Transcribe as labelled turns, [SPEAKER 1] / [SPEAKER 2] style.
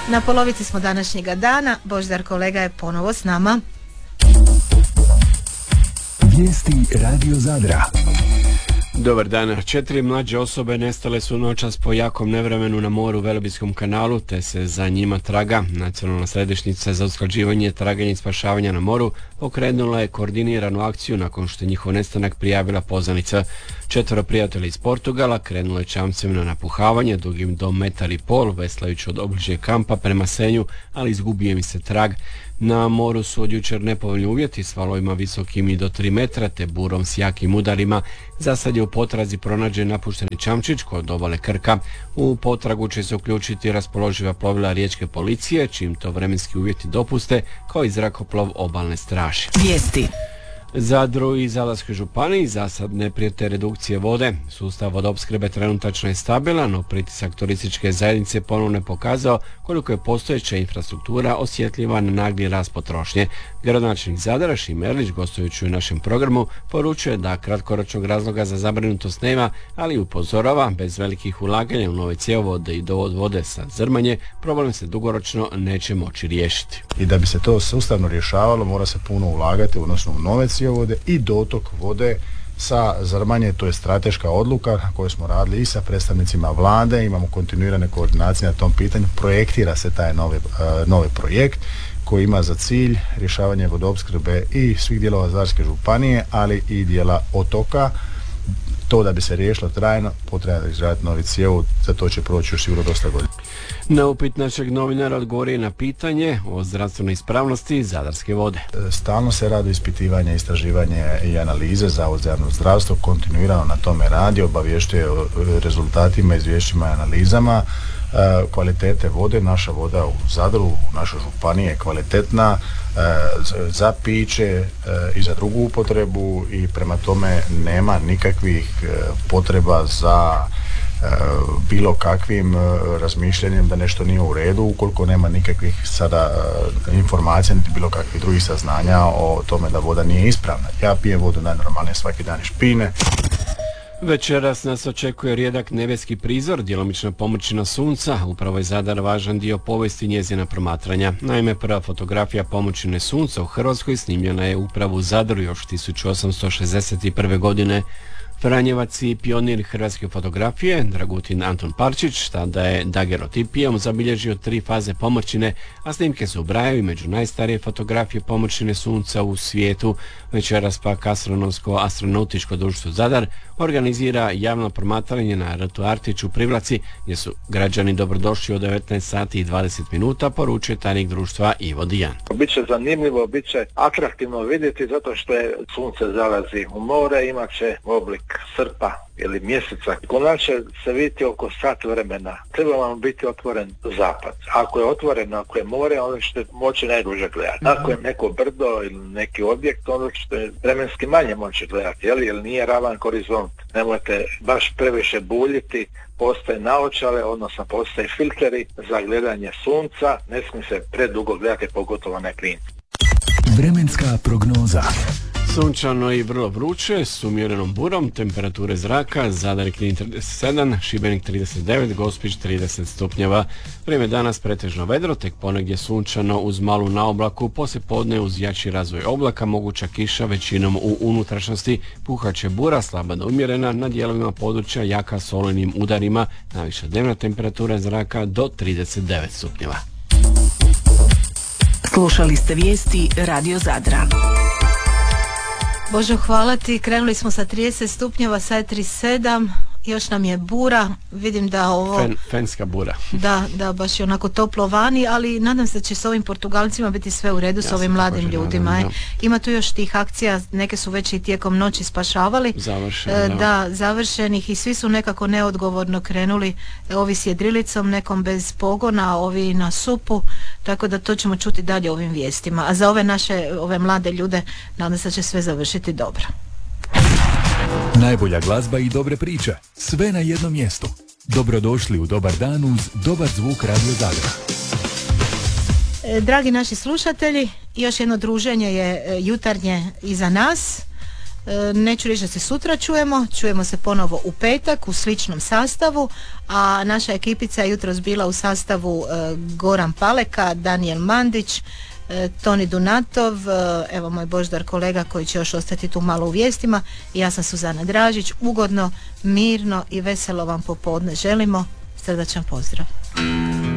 [SPEAKER 1] Na polovici smo današnjega dana. Božidar kolega je ponovo s nama.
[SPEAKER 2] Vijesti Radio Zadra.
[SPEAKER 3] Dobar dan. 4 mlađe osobe nestale su noćas po jakom nevremenu na moru u Velebitskom kanalu, te se za njima traga. Nacionalna središnjica za usklađivanje traganja i spašavanja na moru pokrenula je koordiniranu akciju nakon što je njihov nestanak prijavila poznanica. 4 prijatelja iz Portugala krenulo je čamcem na napuhavanje dugim do 1,5 m, veslajući od obližnjeg kampa prema Senju, ali izgubio im se trag. Na moru su od jučer nepovoljni uvjeti s valovima visokim i do 3 metra te burom s jakim udarima. Za sad je u potrazi pronađen napušteni čamčić kod obale Krka. U potragu će se uključiti raspoloživa plovila riječke policije, čim to vremenski uvjeti dopuste, kao i zrakoplov obalne straže.
[SPEAKER 1] Vijesti.
[SPEAKER 3] Zadru i Zadarskoj županiji za sad ne prijete redukcije vode. Sustav vodoopskrbe trenutačno je stabilan, no pritisak turističke zajednice ponovno je pokazao koliko je postojeća infrastruktura osjetljiva na nagli rast potrošnje. Gradonačelnik Zadra Šime Erlić, gostujući u našem programu, poručuje da kratkoročnog razloga za zabrinutost nema, ali upozorava, bez velikih ulaganja u nove cjevovode i dovod vode sa Zrmanje, problem se dugoročno neće moći riješiti.
[SPEAKER 4] I da bi se to sustavno rješavalo, mora se puno ulagati, odnosno u nove cjevovode i dotok vode sa Zrmanje. To je strateška odluka koju smo radili i sa predstavnicima vlade, imamo kontinuirane koordinacije na tom pitanju, projektira se taj novi projekt koji ima za cilj rješavanje vodoopskrbe i svih dijelova Zadarske županije, ali i dijela otoka. To da bi se riješilo trajno, potrebno da izraditi novi cjevovod, za to će proći još sigurno dosta godina.
[SPEAKER 3] Na upit našeg novinara odgovori na pitanje o zdravstvenoj ispravnosti Zadarske vode.
[SPEAKER 4] Stalno se radi ispitivanje, istraživanje i analize. Zavod za javno zdravstvo kontinuirano na tome radi, obavještuje o rezultatima, izvješćima i analizama kvalitete vode. Naša voda u Zadru, u našoj županiji je kvalitetna za piće i za drugu upotrebu i prema tome nema nikakvih potreba za bilo kakvim razmišljanjem da nešto nije u redu, ukoliko nema nikakvih sada informacija niti bilo kakvih drugih saznanja o tome da voda nije ispravna. Ja pijem vodu najnormalnije svaki dan iz špine.
[SPEAKER 3] Večeras nas očekuje rijedak nebeski prizor, djelomična pomoćina sunca. Upravo je Zadar važan dio povijesti njezina promatranja. Naime, prva fotografija pomoćine sunca u Hrvatskoj snimljena je upravo u Zadru još 1861. godine. Franjevac i pionir hrvatske fotografije, Dragutin Anton Parčić, tada je dagerotipijom zabilježio 3 faze pomoćine, a snimke se ubrajaju među najstarije fotografije pomoćine sunca u svijetu. Večeras pak astronomsko-astronautičko društvo Zadar organizira javno promatranje na rtu Artić u Privlaci, gdje su građani dobrodošli od 19 sati i 20 minuta, poručuje tajnik društva Ivo Dijan.
[SPEAKER 5] Biće zanimljivo, biće atraktivno vidjeti zato što je sunce zalazi u more, imat će oblik srpa ili mjeseca. Konačno će se vidjeti oko sat vremena. Treba vam biti otvoren zapad. Ako je otvoreno, ako je more, onda ćete moći najduže gledati. Ako je neko brdo ili neki objekt, onda ćete vremenski manje moći gledati, jer nije ravan horizont. Nemojte baš previše buljiti, postoje naočale, odnosno postoje filteri za gledanje sunca, ne smije se predugo gledati, pogotovo na klinci.
[SPEAKER 2] Vremenska prognoza.
[SPEAKER 3] Sunčano i vrlo vruće, s umjerenom burom, temperature zraka, Zadar i Knin 37, Šibenik 39, Gospić 30 stupnjeva. Vrijeme danas pretežno vedro, tek ponegdje sunčano uz malu naoblaku, poslijepodne uz jači razvoj oblaka, moguća kiša većinom u unutrašnjosti, puhaće bura, slaba do umjerena, na dijelovima područja jaka s olujnim udarima, najviša dnevna temperatura zraka do 39 stupnjeva.
[SPEAKER 6] Slušali ste vijesti Radio Zadra.
[SPEAKER 1] Božo, hvala ti. Krenuli smo sa 30 stupnjeva, sad je 37, još nam je bura. Vidim da ovo...
[SPEAKER 3] Fenska bura.
[SPEAKER 1] Da, baš je onako toplo vani, ali nadam se da će s ovim Portugalcima biti sve u redu, s ovim mladim ljudima. Nadam, ima tu još tih akcija, neke su već i tijekom noći spašavali. Završenih i svi su nekako neodgovorno krenuli, ovi s jedrilicom, nekom bez pogona, ovi na supu, tako da to ćemo čuti dalje ovim vijestima. A za ove mlade ljude nadam se da će sve završiti dobro.
[SPEAKER 2] Najbolja glazba i dobre priče, sve na jednom mjestu. Dobrodošli u Dobar dan uz dobar zvuk Radio Zadra.
[SPEAKER 1] Dragi naši slušatelji, još jedno druženje je jutarnje iza nas. neću reći da se sutra čujemo se ponovo u petak u sličnom sastavu, a naša ekipica je jutros bila u sastavu Goran Paleka, Daniel Mandić, Toni Dunatov, evo moj Boždar kolega koji će još ostati tu malo u vijestima, i ja sam Suzana Dražić. Ugodno, mirno i veselo vam popodne želimo. Srdačan pozdrav.